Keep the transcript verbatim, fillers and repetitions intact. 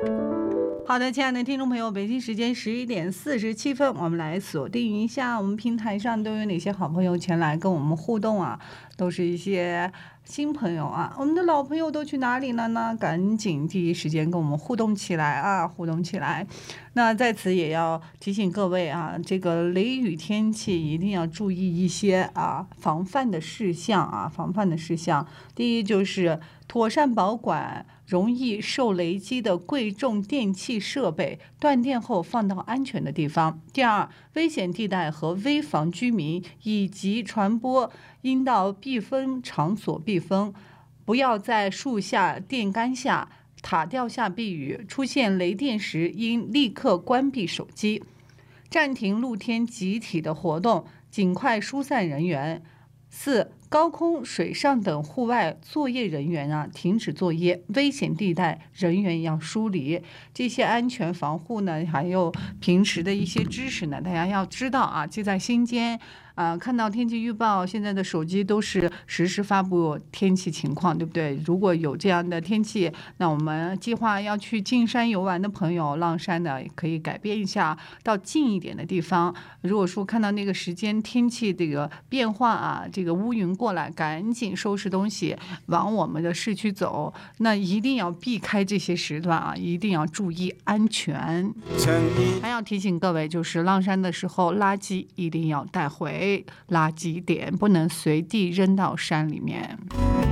好的，亲爱的听众朋友，北京时间十一点四十七分，我们来锁定一下我们平台上都有哪些好朋友前来跟我们互动啊，都是一些新朋友啊，我们的老朋友都去哪里了呢？赶紧第一时间跟我们互动起来啊，互动起来。那在此也要提醒各位啊，这个雷雨天气一定要注意一些啊防范的事项啊，防范的事项。第一就是妥善保管容易受雷击的贵重电器设备，断电后放到安全的地方。第二，危险地带和危房居民以及传播应到避风场所避风，不要在树下、电杆下、塔吊下避雨。出现雷电时，应立刻关闭手机，暂停露天集体的活动，尽快疏散人员。四、高空、水上等户外作业人员啊，停止作业，危险地带人员要疏离。这些安全防护呢，还有平时的一些知识呢，大家要知道啊，记在心间。啊、看到天气预报，现在的手机都是实时发布天气情况，对不对？如果有这样的天气，那我们计划要去进山游玩的朋友，浪山呢可以改变一下，到近一点的地方。如果说看到那个时间天气这个变化啊，这个乌云过来，赶紧收拾东西往我们的市区走。那一定要避开这些时段啊，一定要注意安全。还要提醒各位，就是浪山的时候，垃圾一定要带回垃圾点，不能随地扔到山里面。